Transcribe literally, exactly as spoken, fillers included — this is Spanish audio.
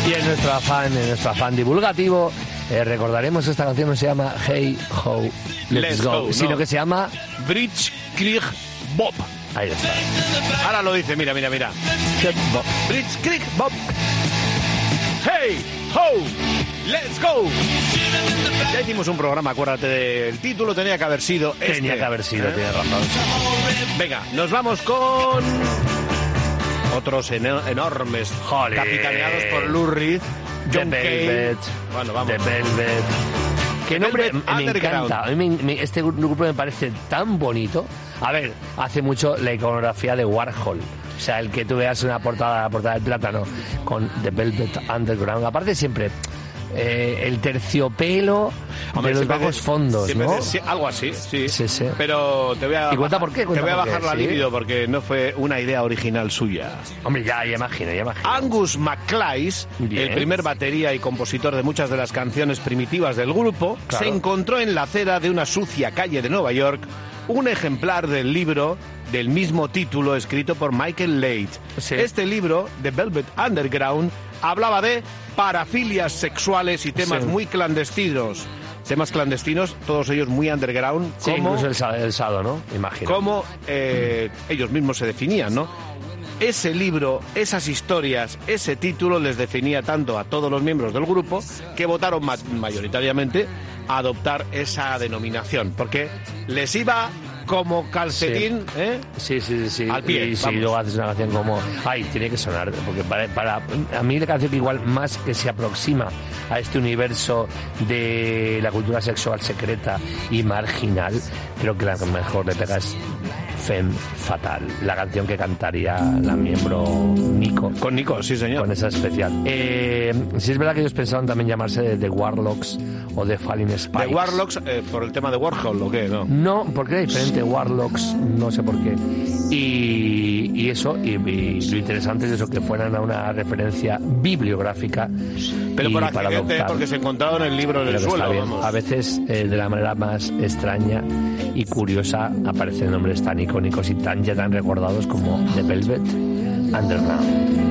Y en nuestro afán, en nuestro afán divulgativo, eh, recordaremos que esta canción no se llama Hey Ho, Let's, Let's Go, Go, sino no. que se llama Blitzkrieg Bob. Ahí está. Ahora lo dice, mira, mira, mira. Bob. Blitzkrieg Bob. Hey Ho, Let's Go. Ya hicimos un programa, acuérdate del título, tenía que haber sido este. Tenía que haber sido, ¿Eh? tienes razón. Venga, nos vamos con otros eno- enormes, Jolín. capitaneados por Lou Reed, The John Cale. Velvet. Bueno, vamos. The Velvet. Que The nombre Velvet me Underground. encanta. A mí me- me- este grupo me parece tan bonito. A ver, hace mucho la iconografía de Warhol. O sea, el que tú veas una portada, la portada del plátano con The Velvet Underground. Aparte siempre eh, el terciopelo Hombre, de los siempre bajos de- fondos, siempre ¿no? de- sí, algo así, sí. Sí, sí. Pero te voy a ¿Y cuenta bajar- por qué? Te Cuenta voy a por qué, bajar la sí. libido porque no fue una idea original suya. Hombre, ya, ya imagino, ya imagino. Angus MacLeish, Bien. el primer batería y compositor de muchas de las canciones primitivas del grupo, Claro. se encontró en la acera de una sucia calle de Nueva York un ejemplar del libro del mismo título escrito por Michael Leith. Sí. Este libro, The Velvet Underground, hablaba de parafilias sexuales y temas Sí. muy clandestinos. Temas clandestinos, todos ellos muy underground, Sí, como, incluso el, sa- el sado, ¿no? Imagino. como eh, ellos mismos se definían, ¿no? Ese libro, esas historias, ese título les definía tanto a todos los miembros del grupo que votaron ma- mayoritariamente a adoptar esa denominación, porque les iba como calcetín, ¿eh? Sí, sí, sí, sí. Al pie, Y si vamos. luego haces una canción como... Ay, tiene que sonar, porque para, para... A mí la canción que igual más que se aproxima a este universo de la cultura sexual secreta y marginal, creo que la que mejor le pega es Femme Fatal, la canción que cantaría la miembro Nico. Con Nico, sí señor. Con esa especial. Eh, sí es verdad que ellos pensaban también llamarse de The Warlocks o The Falling Spikes. De Warlocks, eh, por el tema de Warhol, ¿o qué? No. No, porque era diferente, Warlocks, no sé por qué. Y, y eso, y, y lo interesante es eso, que fueran a una referencia bibliográfica. Pero y por para accidente, adoptar. porque se encontraron el libro en Pero el que está suelo, bien. vamos. A veces, eh, de la manera más extraña y curiosa, aparecen nombres tan icónicos y tan ya tan recordados como The Velvet Underground.